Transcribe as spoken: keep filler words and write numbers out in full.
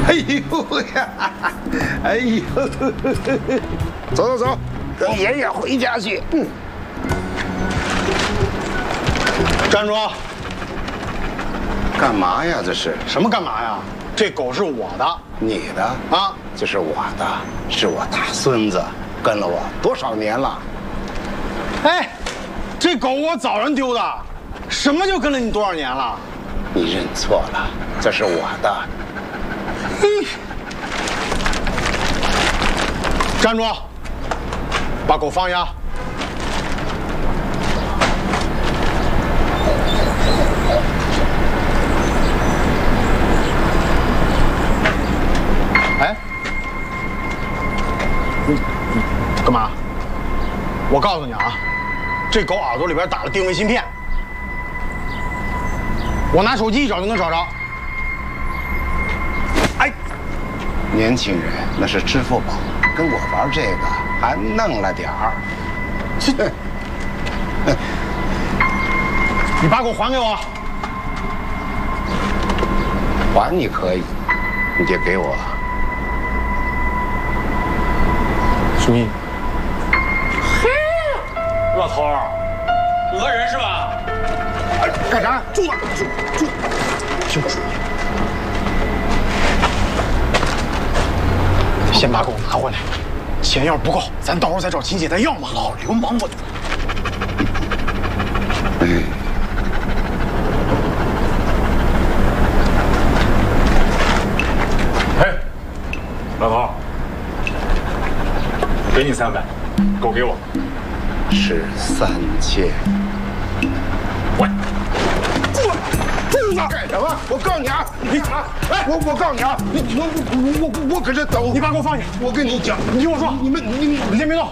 哎呦呀，哎呦，走走走，跟爷爷回家去。嗯， 站住！ 干嘛呀？这是什么干嘛呀？这狗是我的， 你的啊？ 这是我的，是我大孙子，跟了我多少年了？ 哎，这狗我早上丢的，什么就跟了你多少年了？ 你认错了，这是我的。 嗯，站住！把狗放下。哎，你你干嘛？我告诉你啊，这狗耳朵里边打了定位芯片，我拿手机一找就能找着。哎， 年轻人那是支付宝，跟我玩这个还嫩了点儿。 你把狗还给我。 还你可以，你就给我。 书记。 老头儿，讹人是吧？ 干啥？住了，住住，听我说。先把狗拿回来，钱要是不够，咱到时候再找亲戚再要嘛。老流氓，我。 嗯。 哎，老头儿，给你三百，狗给我。 是三千。 喂，住了，住了！ 干什么？我告诉你啊！你啊！哎，我我告诉你啊！你我我我我我可是走！ 你把狗放下！ 我跟你讲， 你听我说， 你们你你先别动，